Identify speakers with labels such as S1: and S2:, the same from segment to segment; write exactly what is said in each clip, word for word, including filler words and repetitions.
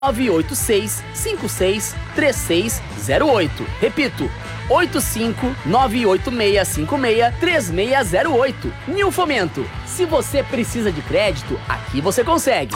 S1: nove oito seis, cinco seis três seis zero oito. Repito, oito cinco nove oito seis cinco seis três seis zero oito. New Fomento. Se você precisa de crédito, aqui você consegue.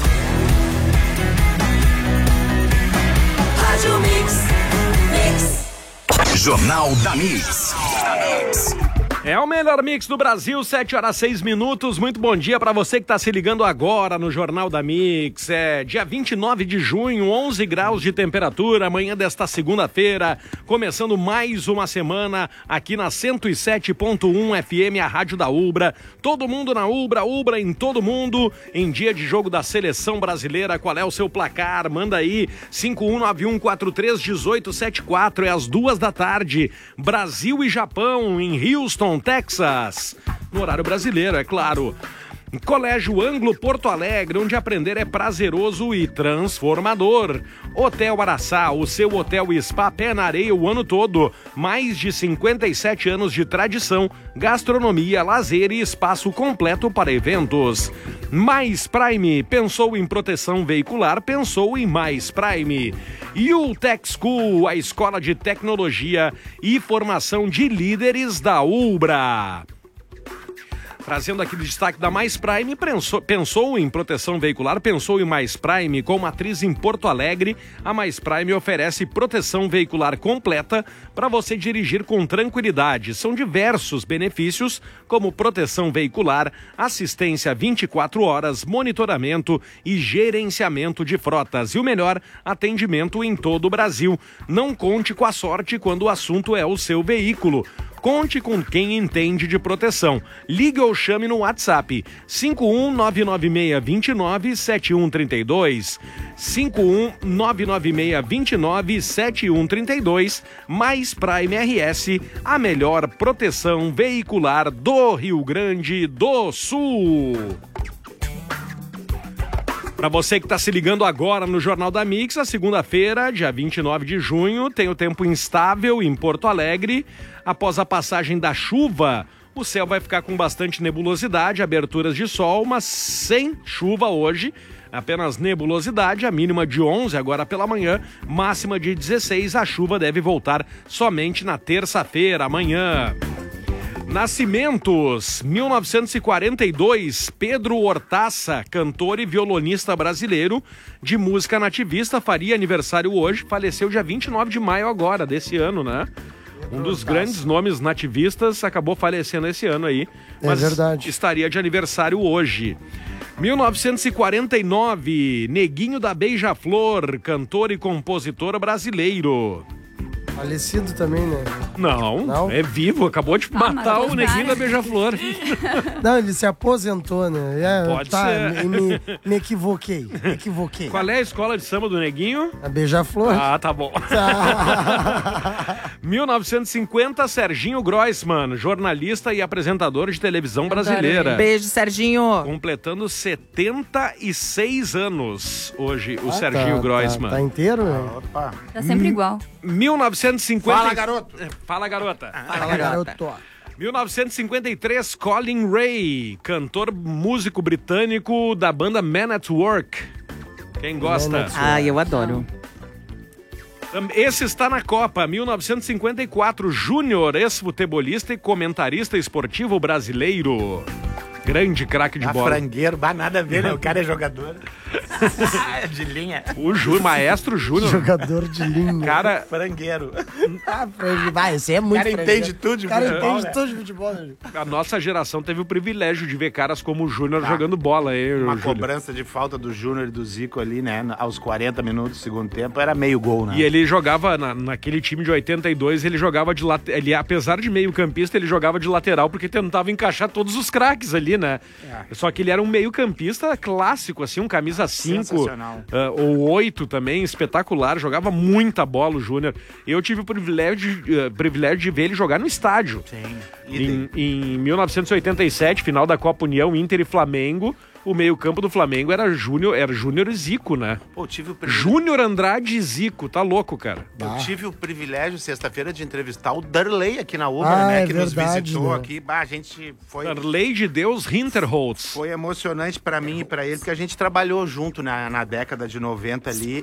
S2: Rádio Mix. Mix.
S3: Jornal da Mix.
S4: É o melhor mix do Brasil, sete horas seis minutos. Muito bom dia para você que está se ligando agora no Jornal da Mix. É dia vinte e nove de junho, onze graus de temperatura, amanhã desta segunda-feira, começando mais uma semana aqui na cento e sete ponto um F M, a rádio da Ubra. Todo mundo na Ubra, Ubra em todo mundo, em dia de jogo da seleção brasileira. Qual é o seu placar? Manda aí, cinco um nove um quatro três um oito sete quatro, é às duas da tarde. Brasil e Japão em Houston, Texas, no horário brasileiro, é claro. Colégio Anglo Porto Alegre, onde aprender é prazeroso e transformador. Hotel Araçá, o seu hotel e spa pé na areia o ano todo. Mais de cinquenta e sete anos de tradição, gastronomia, lazer e espaço completo para eventos. Mais Prime, pensou em proteção veicular, pensou em Mais Prime. E o Tech School, a escola de tecnologia e formação de líderes da Ubra. Trazendo aqui o destaque da Mais Prime, pensou, pensou em proteção veicular, pensou em Mais Prime. Com matriz em Porto Alegre, a Mais Prime oferece proteção veicular completa para você dirigir com tranquilidade. São diversos benefícios, como proteção veicular, assistência vinte e quatro horas, monitoramento e gerenciamento de frotas. E o melhor, atendimento em todo o Brasil. Não conte com a sorte quando o assunto é o seu veículo. Conte com quem entende de proteção. Ligue ou chame no WhatsApp cinco um nove nove seis dois nove sete um três dois. cinco um nove nove seis dois nove sete um três dois. Mais Prime R S, a melhor proteção veicular do Rio Grande do Sul. Para você que está se ligando agora no Jornal da Mix, a segunda-feira, dia vinte e nove de junho, tem o tempo instável em Porto Alegre. Após a passagem da chuva, o céu vai ficar com bastante nebulosidade, aberturas de sol, mas sem chuva hoje. Apenas nebulosidade, a mínima de onze agora pela manhã, máxima de dezesseis. A chuva deve voltar somente na terça-feira, amanhã. Nascimentos, mil novecentos e quarenta e dois, Pedro Hortaça, cantor e violonista brasileiro de música nativista, faria aniversário hoje, faleceu dia vinte e nove de maio agora, desse ano, né? Um dos grandes nomes nativistas acabou falecendo esse ano aí, mas é verdade, estaria de aniversário hoje. mil novecentos e quarenta e nove, Neguinho da Beija-Flor, cantor e compositor brasileiro.
S5: Falecido também, né?
S4: Não, Não, é vivo, acabou de ah, matar o Neguinho da Beija-Flor.
S5: Não, ele se aposentou, né? É,
S4: Pode
S5: tá,
S4: ser.
S5: Me, me equivoquei, me equivoquei.
S4: Qual é a escola de samba do Neguinho?
S5: A Beija-Flor.
S4: Ah, tá bom. mil novecentos e cinquenta, Serginho Groisman, jornalista e apresentador de televisão brasileira.
S6: Beijo, Serginho.
S4: Completando setenta e seis anos hoje, o
S5: ah,
S4: Serginho
S5: tá,
S4: Groisman.
S5: Tá, tá inteiro, né?
S7: Ah, opa.
S6: Tá sempre igual.
S4: mil novecentos e cinquenta...
S7: Fala, garoto.
S4: Fala, garota.
S5: Fala, garoto.
S4: mil novecentos e cinquenta e três, Colin Ray, cantor músico britânico da banda Man at Work. Quem gosta?
S6: Ah, eu adoro.
S4: Esse está na Copa, mil novecentos e cinquenta e quatro, Júnior, ex-futebolista e comentarista esportivo brasileiro. Grande craque de
S7: ah,
S4: bola.
S7: Frangueiro, bah, nada a ver, né? O cara é jogador. De linha.
S4: O Jú, Maestro Júnior.
S5: Jogador de linha.
S4: Cara...
S7: Frangueiro.
S5: Ah, vai, esse é muito
S7: O cara
S5: frangueiro.
S7: entende tudo de
S5: O cara
S7: futebol,
S5: entende
S7: né?
S5: tudo de futebol. Né?
S4: A nossa geração teve o privilégio de ver caras como o Júnior tá. jogando bola. Aí,
S7: Uma
S4: Júlio.
S7: cobrança de falta do Júnior e do Zico ali, né? Aos quarenta minutos do segundo tempo, era meio gol, né?
S4: E ele jogava, na, naquele time de oitenta e dois, ele jogava de lateral. Ele, apesar de meio campista, ele jogava de lateral porque tentava encaixar todos os craques ali, né? É. Só que ele era um meio campista clássico, assim, um camisa cinco uh, ou oito também, espetacular. Jogava muita bola o Júnior. Eu tive o privilégio, uh, privilégio de ver ele jogar no estádio.
S7: Sim.
S4: Em, em mil novecentos e oitenta e sete, final da Copa União, Inter e Flamengo. o meio-campo do Flamengo era Júnior, era Júnior e Zico, né?
S7: Pô, eu tive o privilégio,
S4: Júnior, Andrade e Zico, tá louco, cara.
S7: eu tive o privilégio sexta-feira de entrevistar o Darley aqui na Ubra,
S5: Ah,
S7: né?
S5: é
S7: que nos
S5: verdade,
S7: visitou
S5: né?
S7: aqui. Bah, a gente foi...
S4: Lei de Deus Hinterholtz.
S7: Foi emocionante pra mim e pra ele, porque a gente trabalhou junto na, na década de noventa ali